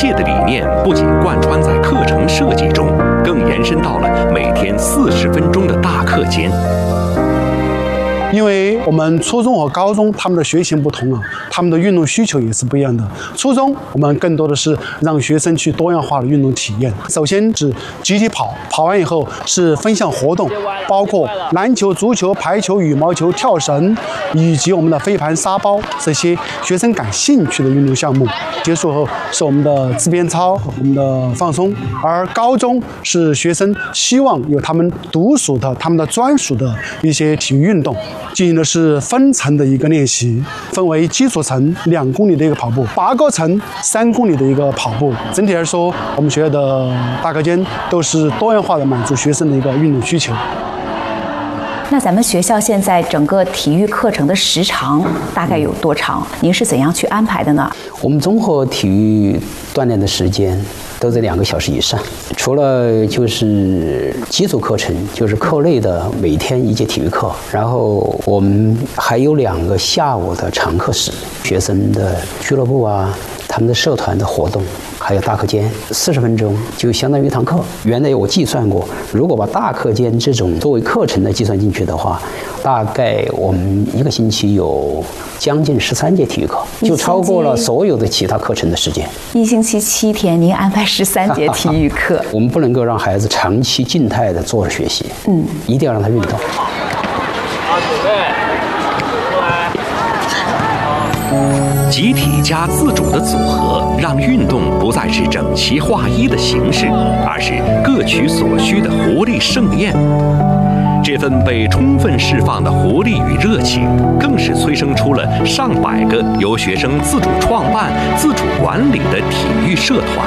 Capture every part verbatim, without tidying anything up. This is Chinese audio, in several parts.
界的理念不仅贯穿在课程设计中，更延伸到了每天四十分钟的大课间。 因为我们初中和高中他们的学型不同啊，他们的运动需求也是不一样的。初中我们更多的是让学生去多样化的运动体验。首先是集体跑，跑完以后是分项活动，包括篮球、足球、排球、羽毛球、跳绳，以及我们的飞盘、沙包这些学生感兴趣的运动项目。结束后是我们的自编操、我们的放松。而高中是学生希望有他们独属的、他们的专属的一些体育运动。进行的是分层的一个练习，分为基础层两公里的一个跑步，拔高层三公里的一个跑步。整体来说，我们学校的大课间都是多样化的满足学生的一个运动需求。 那咱们学校现在整个体育课程的时长大概有多长？您是怎样去安排的呢？ 我们综合体育锻炼的时间都在两个小时以上，除了就是基础课程，就是课内的每天一节体育课，然后我们还有两个下午的常课时，学生的俱乐部啊，他们的社团的活动，还有大课间，四十分钟就相当于一堂课。原来我计算过，如果把大课间这种作为课程的计算进去的话，大概我们一个星期有将近十三节体育课，就超过了所有的其他课程的时间。 一星期七天，您安排十三节体育课。 我们不能够让孩子长期静态的坐着学习，嗯，一定要让他运动。 好，准备，过来。集体加自主的组合，让运动不再是整齐划一的形式，而是各取所需的活力盛宴。这份被充分释放的活力与热情，更是催生出了上百个由学生自主创办、自主管理的体育社团。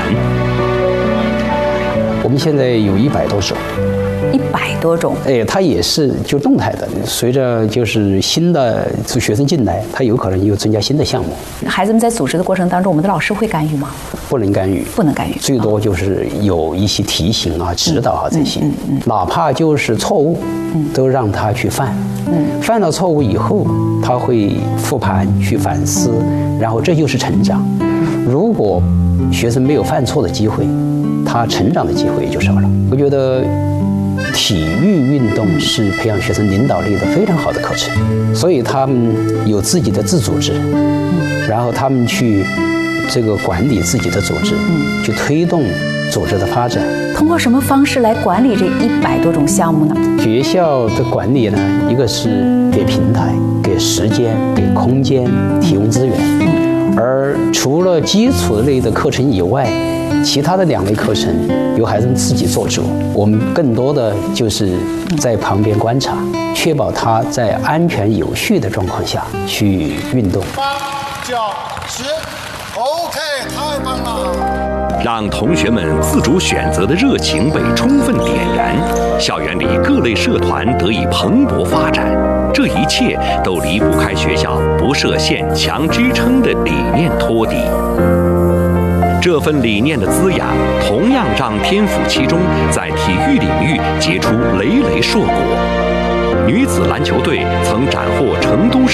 我们现在有一百多种。 一百多种， 哎，它也是就动态的，随着就是新的学生进来，它有可能又增加新的项目。 孩子们在组织的过程当中，我们的老师会干预吗？ 不能干预， 不能干预， 最多就是有一些提醒啊、指导啊这些， 嗯嗯嗯、 哪怕就是错误，嗯、都让他去犯。嗯，犯了错误以后，他会复盘去反思，然后这就是成长。如果学生没有犯错的机会，他成长的机会也就少了。我觉得体育运动是培养学生领导力的非常好的课程，所以他们有自己的自组织，然后他们去这个管理自己的组织，去推动组织的发展。 通过什么方式来管理这一百多种项目呢？ 学校的管理呢，一个是给平台、给时间、给空间提供资源，而除了基础类的课程以外，其他的两类课程由孩子们自己做主，我们更多的就是在旁边观察，确保他在安全有序的状况下去运动。 八九十 ，OK， 太棒了！ 让同学们自主选择的热情被充分点燃，校园里各类社团得以蓬勃发展。这一切都离不开学校不设限、强支撑的理念托底。这份理念的滋养，同样让天府七中在体育领域结出累累硕果。女子篮球队曾斩获成都市